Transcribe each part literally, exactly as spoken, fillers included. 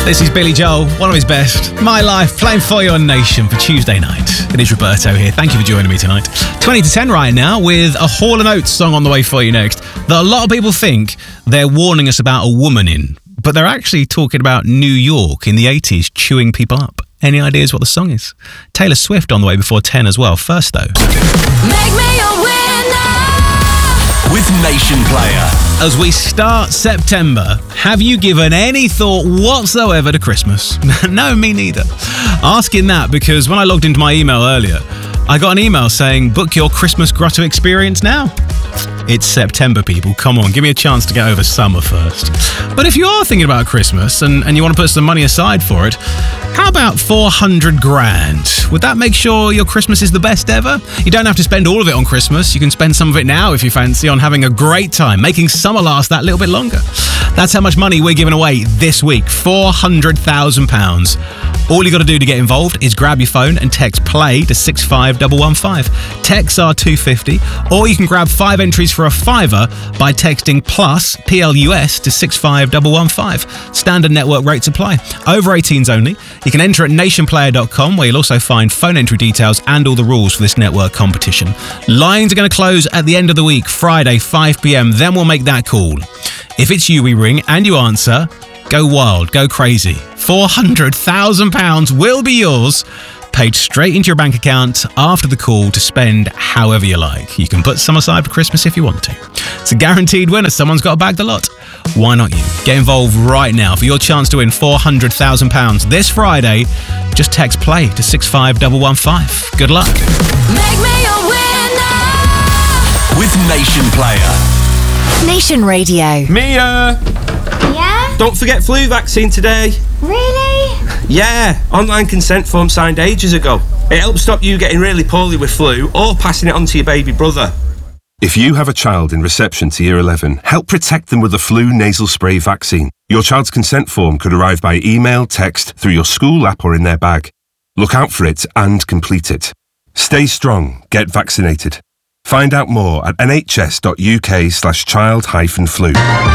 This is Billy Joel, one of his best. My Life, playing for your nation for Tuesday night. It is Roberto here. Thank you for joining me tonight. twenty to ten right now with a Hall and Oates song on the way for you next that a lot of people think they're warning us about a woman in, but they're actually talking about New York in the eighties chewing people up. Any ideas what the song is? Taylor Swift on the way before ten as well. First though. Make me a winner with Nation Player. As we start September, have you given any thought whatsoever to Christmas? No, me neither. Asking that because when I logged into my email earlier, I got an email saying, book your Christmas grotto experience now. It's September, people. Come on, give me a chance to get over summer first. But if you are thinking about Christmas and, and you want to put some money aside for it, how about four hundred grand? Would that make sure your Christmas is the best ever? You don't have to spend all of it on Christmas. You can spend some of it now if you fancy on having a great time, making summer last that little bit longer. That's how much money we're giving away this week, four hundred thousand pounds. All you got to do to get involved is grab your phone and text play to six five one one five. Texts are two pounds fifty, or you can grab five entries for a fiver by texting plus P L U S to six five one one five. Standard network rates apply. Over eighteens only. You can enter at nation player dot com, where you'll also find phone entry details and all the rules for this network competition. Lines are going to close at the end of the week, Friday, five p.m. Then we'll make that call. If it's you we ring and you answer, go wild, go crazy. four hundred thousand pounds will be yours, paid straight into your bank account after the call to spend however you like. You can put some aside for Christmas if you want to. It's a guaranteed winner. Someone's got to bag the lot. Why not you? Get involved right now for your chance to win four hundred thousand pounds this Friday. Just text play to six five one one five. Good luck. Make me a winner with Nation Player. Nation Radio. Mia! Yeah? Don't forget flu vaccine today. Really? Yeah, online consent form signed ages ago. It helps stop you getting really poorly with flu or passing it on to your baby brother. If you have a child in reception to year eleven, help protect them with the flu nasal spray vaccine. Your child's consent form could arrive by email, text, through your school app or in their bag. Look out for it and complete it. Stay strong, get vaccinated. Find out more at nhs.uk slash child hyphen flu.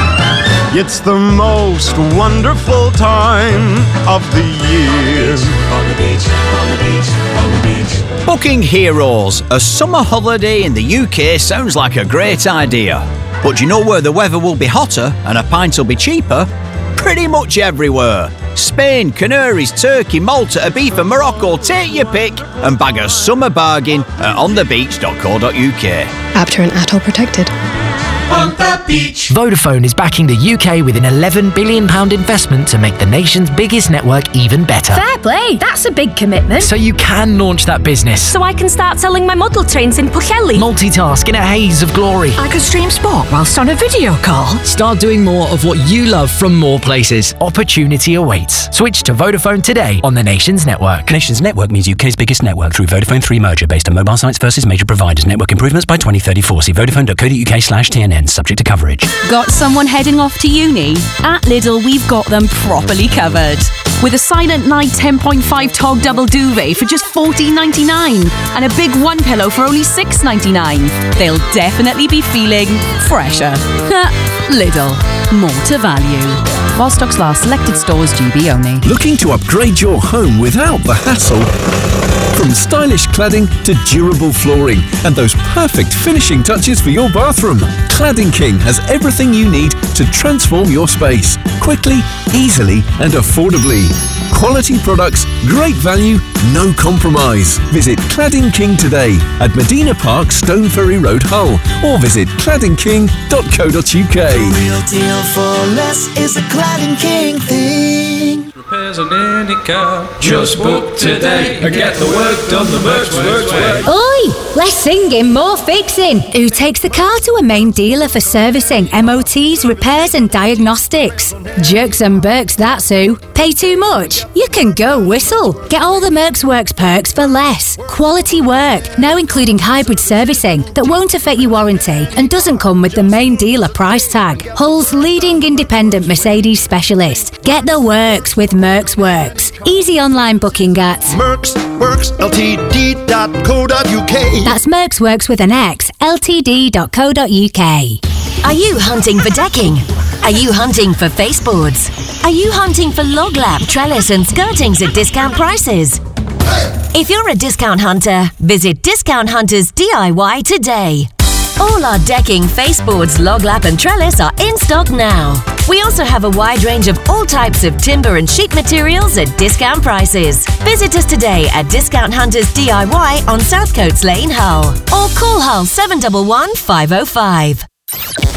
It's the most wonderful time of the year. On the beach, on the beach, on the beach. Booking Heroes. A summer holiday in the U K sounds like a great idea. But do you know where the weather will be hotter and a pint will be cheaper? Pretty much everywhere. Spain, Canaries, Turkey, Malta, Ibiza, Morocco. Take your pick and bag a summer bargain at on the beach dot co dot uk. Apter and Atoll protected. On the beach. Vodafone is backing the U K with an eleven billion pounds investment to make the nation's biggest network even better. Fair play, that's a big commitment. So you can launch that business. So I can start selling my model trains in Pwllheli. Multitask in a haze of glory. I could stream sport whilst on a video call. Start doing more of what you love from more places. Opportunity awaits. Switch to Vodafone today on the Nation's network. Nation's network means U K's biggest network through Vodafone three merger based on mobile sites versus major providers. Network improvements by twenty thirty-four. See vodafone dot co dot uk slash T N N. Subject to coverage. Got someone heading off to uni? At Lidl, we've got them properly covered. With a Silent Night ten point five Tog Double Duvet for just fourteen ninety-nine and a big one pillow for only six ninety-nine. They'll definitely be feeling fresher. Lidl, more to value. While stocks last, selected stores G B only. Looking to upgrade your home without the hassle? From stylish cladding to durable flooring and those perfect finishing touches for your bathroom, Cladding King has everything you need to transform your space quickly, easily and affordably. Quality products, great value, no compromise. Visit Cladding King today at Medina Park, Stone Ferry Road, Hull, or visit cladding king dot co dot uk. The real deal for less is a Cladding King thing. Repairs on any car, just book today and get the work done the Mercs Works way. Oi, less singing, more fixing. Who takes the car to a main dealer for servicing, M O Ts, repairs and diagnostics? Jerks and Berks, that's who. Pay too much? You can go whistle. Get all the Mercs Works perks for less. Quality work, now including hybrid servicing that won't affect your warranty and doesn't come with the main dealer price tag. Hull's leading independent Mercedes specialist. Get the works with Mercs Works. Easy online booking at Mercs Works L T D dot co dot uk. That's Mercs Works with an X, L T D dot co dot uk. Are you hunting for decking? Are you hunting for faseboards? Are you hunting for log lap, trellis and skirtings at discount prices? If you're a discount hunter, visit Discount Hunters D I Y today. All our decking, faseboards, log lap and trellis are in stock now. We also have a wide range of all types of timber and sheet materials at discount prices. Visit us today at Discount Hunters D I Y on South Coates Lane, Hull. Or call Hull seven one one, five oh five.